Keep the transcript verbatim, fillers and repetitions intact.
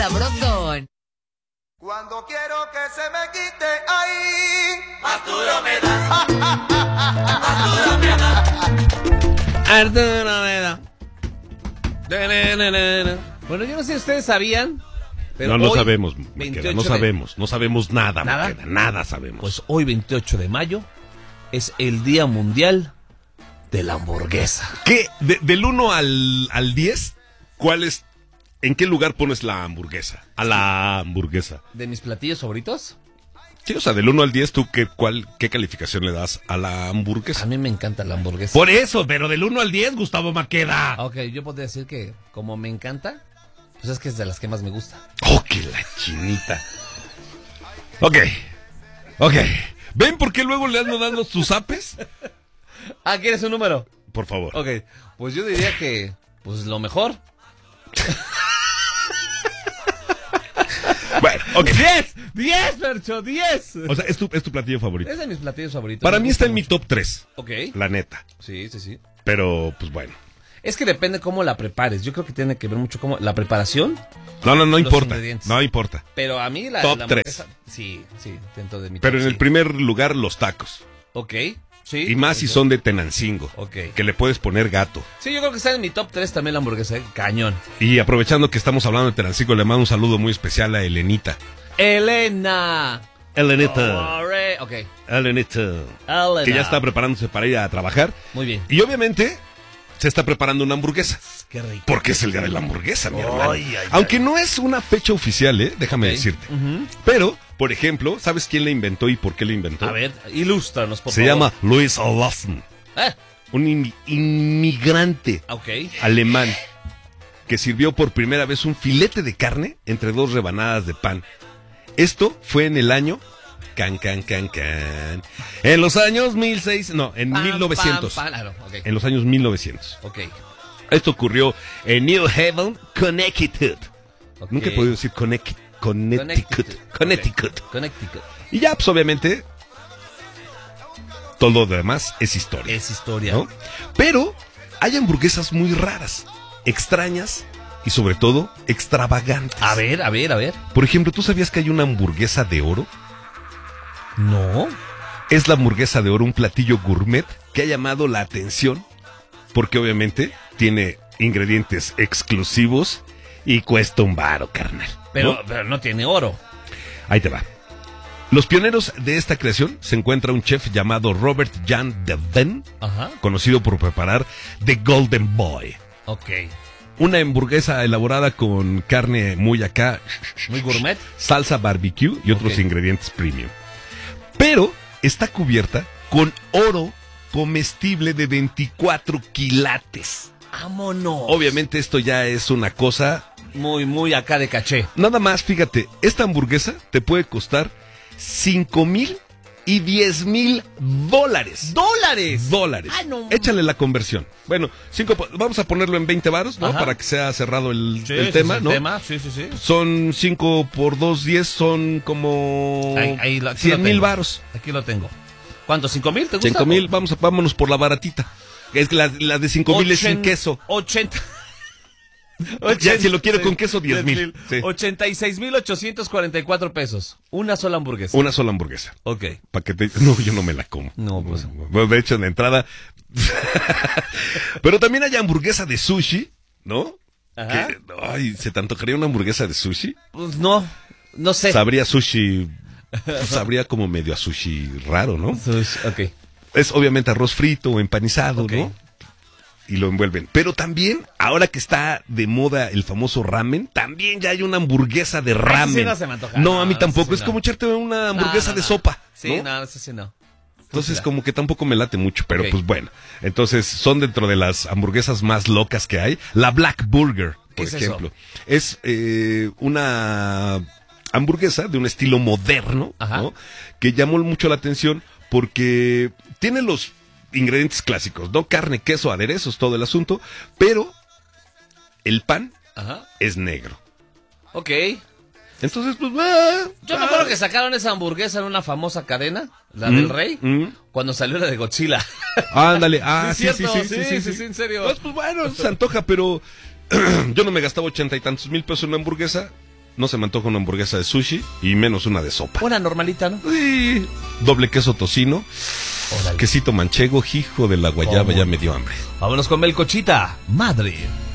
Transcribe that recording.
sabrosón. Cuando quiero que se me quite ahí, más duro me da. Más duro me da. Arturo me da. Bueno, yo no sé si ustedes sabían, pero no, no hoy, sabemos, veintiocho Maqueda, no de... sabemos, no sabemos nada, ¿Nada? Maqueda, nada sabemos. Pues hoy, veintiocho de mayo, es el Día Mundial de la Hamburguesa. ¿Qué? De, del uno al, al diez, ¿cuál es, en qué lugar pones la hamburguesa? A la hamburguesa. ¿De mis platillos favoritos? Sí, o sea, del uno al diez, ¿tú qué, cuál, qué calificación le das a la hamburguesa? A mí me encanta la hamburguesa. Por eso, pero del uno al diez, Gustavo Maqueda. Ok, yo podría decir que como me encanta, pues es que es de las que más me gusta. Oh, que la chinita. Ok, ok. ¿Ven por qué luego le ando dando tus apes? Ah, ¿quieres un número? Por favor. Ok, pues yo diría que, pues lo mejor. Bueno, ok. ¡diez! ¡diez, Percho! ¡diez! O sea, es tu, es tu platillo favorito. Es de mis platillos favoritos. Para me mí gusta está en mi mucho. top tres. Ok. La neta. Sí, sí, sí. Pero, pues bueno. Es que depende cómo la prepares. Yo creo que tiene que ver mucho cómo la preparación. No, no, no Los importa. ingredientes. No importa. Pero a mí la, Top la tres. hamburguesa- Sí, sí, dentro de mi Pero top, en el sí. primer lugar, los tacos. Ok, sí. Y más si son de Tenancingo. Ok. Que le puedes poner gato. Sí, yo creo que está en mi top tres también la hamburguesa, ¿eh? Cañón. Y aprovechando que estamos hablando de Tenancingo, le mando un saludo muy especial a Elenita. Elena. Elenita. Ore- Ok. Elenita. Elena. Que ya está preparándose para ir a trabajar. Muy bien. Y obviamente se está preparando una hamburguesa. Qué rico. Porque es el día de la hamburguesa, mi Ay, hermano. ay, ay. Aunque no es una fecha oficial, ¿eh? Déjame Ok. decirte. Ujú. Pero, por ejemplo, ¿sabes quién la inventó y por qué la inventó? A ver, ilústranos, por Se favor. llama Louis Lawson. Eh, Un in- inmigrante ok. alemán que sirvió por primera vez un filete de carne entre dos rebanadas de pan. Esto fue en el año can can can can. En los años mil seiscientos, no, en Pam, mil novecientos. pam, pam. Ah, no, ok. En los años mil novecientos. Ok. Esto ocurrió en New Haven, Connecticut. Ok. Nunca he podido decir Connecticut. Connecticut. Connecticut. Ok. Connecticut. Y ya, pues obviamente, todo lo demás es historia. Es historia. ¿No? Pero hay hamburguesas muy raras, extrañas y sobre todo extravagantes. A ver, a ver, a ver. Por ejemplo, ¿tú sabías que hay una hamburguesa de oro? No. Es la hamburguesa de oro, un platillo gourmet que ha llamado la atención porque obviamente tiene ingredientes exclusivos y cuesta un varo, carnal. Pero ¿no? pero no tiene oro. Ahí te va. Los pioneros de esta creación se encuentra un chef llamado Robert Jan de Ven, Ajá. conocido por preparar The Golden Boy. Ok. Una hamburguesa elaborada con carne muy acá, Muy gourmet. salsa barbecue y otros Ok. ingredientes premium. Pero está cubierta con oro comestible de veinticuatro quilates. Vámonos. Obviamente esto ya es una cosa. Muy, muy acá de caché. Nada más, fíjate, esta hamburguesa te puede costar cinco mil y diez mil dólares. ¡Dólares! Dólares. Ay, no. Échale la conversión. Bueno, cinco, po- vamos a ponerlo en veinte varos, ¿no? Ajá. Para que sea cerrado el, Sí, el sí, tema, sí, ¿no? El tema, sí, sí, sí. Son cinco por dos, diez, son como Ahí- ahí lo- aquí lo cien mil tengo. varos. Aquí lo tengo. ¿Cuánto? ¿Cinco mil? ¿Te gusta? Cinco mil, vamos a, vámonos por la baratita. Es que la, la de cinco mil es sin Ochen- queso. Ochenta. Ya, si lo quiero con queso, diez mil. Sí. Ochenta y seis mil ochocientos cuarenta y cuatro pesos. Una sola hamburguesa. Una sola hamburguesa. Ok. Pa' que te- No, yo no me la como. No, pues. Bueno, de hecho, en la entrada. Pero también hay hamburguesa de sushi, ¿no? Ajá. Que, ay, ¿se te antojaría una hamburguesa de sushi? Pues no, no sé. Sabría sushi. Pues, sabría como medio a sushi raro, ¿no? Sushi, ok. Es obviamente arroz frito o empanizado, Ok. ¿no? Y lo envuelven. Pero también, ahora que está de moda el famoso ramen, también ya hay una hamburguesa de ramen. sí no se me antoja. No, a mí No, tampoco. ese sí es no. como echarte una hamburguesa No, no, de no. sopa. Sí, ¿no? no, eso sí no. Entonces Fuchila. como que tampoco me late mucho, pero Ok. pues bueno. Entonces son dentro de las hamburguesas más locas que hay. La Black Burger, ¿Qué por es ejemplo. Es eh, una hamburguesa de un estilo moderno, Ajá. ¿no? Que llamó mucho la atención porque tiene los ingredientes clásicos, ¿no? Carne, queso, aderezos, todo el asunto, pero el pan Ajá. es negro. Ok. Entonces, pues... ah, Yo me ah. acuerdo que sacaron esa hamburguesa en una famosa cadena, la Mm, del Rey, mm. cuando salió la de Godzilla. Ándale, ah, sí, es sí, cierto, sí, sí, sí, sí, sí, en serio. Pues, pues bueno, se antoja, pero yo no me gastaba ochenta y tantos mil pesos en una hamburguesa no se me antoja una hamburguesa de sushi y menos una de sopa. Una normalita, ¿no? Sí, doble queso tocino, Órale. quesito manchego, hijo de la guayaba, ¿Cómo? ya me dio hambre. Vámonos con Melcochita, Madrid.